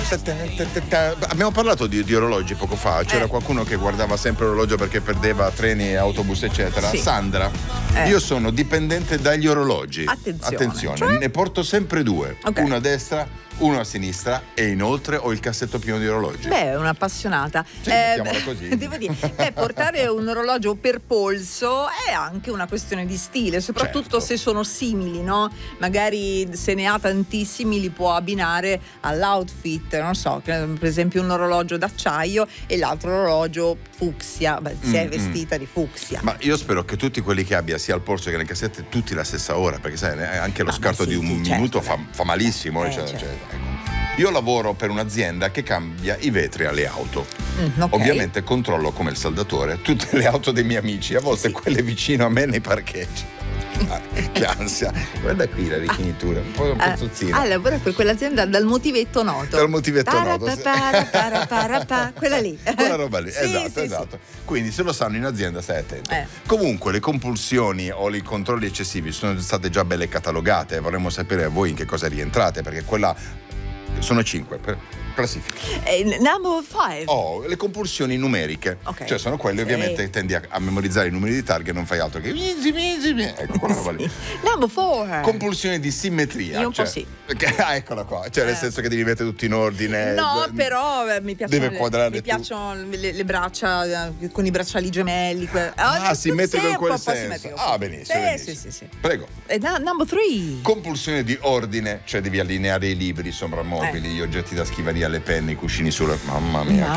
Abbiamo parlato di orologi poco fa. C'era qualcuno che guardava sempre l'orologio perché perdeva treni, autobus, eccetera. Sì. Sandra, io sono dipendente dagli orologi. Attenzione. Cioè? Ne porto sempre due. Okay. Uno a destra, uno a sinistra, e inoltre ho il cassetto pieno di orologi. Beh, è un'appassionata. Sì, mettiamola così. Devo dire, portare un orologio per polso è anche una questione di stile, soprattutto se sono simili, no? Magari se ne ha tantissimi li può abbinare all'outfit, non so, per esempio un orologio d'acciaio e l'altro orologio fucsia, si è vestita di fucsia. Ma io spero che tutti quelli che abbia sia al polso che nel cassetto tutti la stessa ora, perché sai, anche lo scarto di un minuto fa malissimo. Ecco. Io lavoro per un'azienda che cambia i vetri alle auto. Okay. Ovviamente controllo come il saldatore tutte le auto dei miei amici, a volte quelle vicino a me nei parcheggi. Che ansia. Guarda qui la rifinitura, un po' un pezzozzino. Lavora per quell'azienda dal motivetto noto. Dal motivetto noto. Quella lì. Quella roba lì, Sì, esatto. Quindi se lo sanno in azienda stai attento. Comunque le compulsioni o i controlli eccessivi sono state già belle catalogate. Vorremmo sapere a voi in che cosa rientrate, perché quella sono 5 classifica. Number 5. Le compulsioni numeriche. Okay. Cioè sono quelle ovviamente che tendi a memorizzare i numeri di targa e non fai altro che ecco quella roba lì. Number 4. Compulsione di simmetria. Io un po' sì. Eccola qua. Cioè nel senso che devi mettere tutto in ordine. No, però mi piacciono le braccia con i bracciali gemelli. Simmetrico in quel senso. Benissimo. Sì. Prego. Number 3. Compulsione di ordine, cioè devi allineare i libri, i soprammobili, gli oggetti da scrivania, le penne, i cuscini sulle. Mamma mia,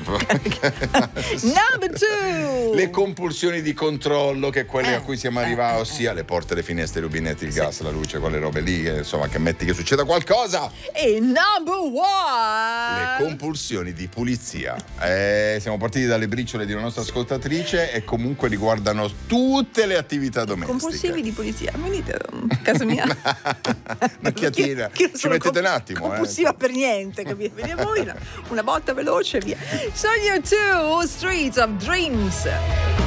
Number 2. Le compulsioni di controllo, che quelle a cui siamo arrivati, ossia le porte, le finestre, i rubinetti, il gas, la luce, quelle robe lì, insomma, che metti che succeda qualcosa. E number 1. Le compulsioni di pulizia. Siamo partiti dalle briciole di una nostra ascoltatrice e comunque riguardano tutte le attività domestiche. Compulsivi di pulizia. Venite a casa mia. Un'occhiatina. Ci mettete un attimo. Compulsiva per niente, capito? Vediamo una botta veloce e via. Sogno 2, Streets of Dreams.